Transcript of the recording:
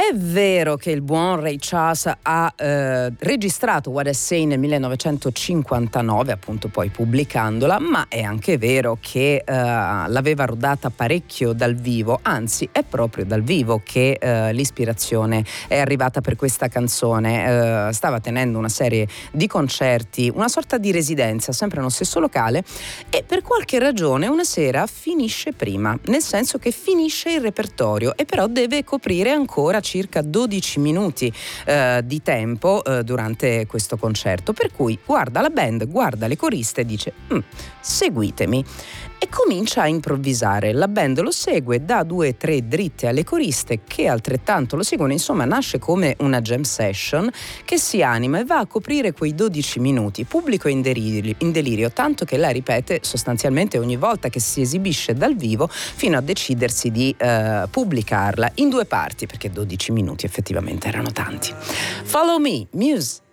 È vero che il buon Ray Charles ha registrato What I Say nel 1959, appunto poi pubblicandola, ma è anche vero che l'aveva rodata parecchio dal vivo, anzi è proprio dal vivo che l'ispirazione è arrivata per questa canzone. Stava tenendo una serie di concerti, una sorta di residenza, sempre nello stesso locale, e per qualche ragione una sera finisce prima, nel senso che finisce il repertorio e però deve coprire ancora circa 12 minuti di tempo durante questo concerto, per cui guarda la band, guarda le coriste e dice seguitemi, e comincia a improvvisare. La band lo segue, dà 2 o 3 dritte alle coriste che altrettanto lo seguono, insomma nasce come una jam session che si anima e va a coprire quei 12 minuti, pubblico in delirio, tanto che la ripete sostanzialmente ogni volta che si esibisce dal vivo, fino a decidersi di pubblicarla in 2 parti, perché 12 minuti effettivamente erano tanti. Follow Me, Muse.